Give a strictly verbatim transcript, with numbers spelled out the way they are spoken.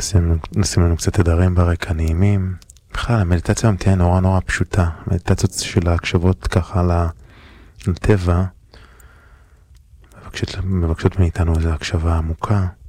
נשים, נשים לנו קצת תדרים ברקע נעימים. בכלל, המדיטציה היום תהיה נורא נורא פשוטה. המדיטציות של ההקשבות ככה לטבע, מבקשות, מבקשות מאיתנו איזו הקשבה עמוקה.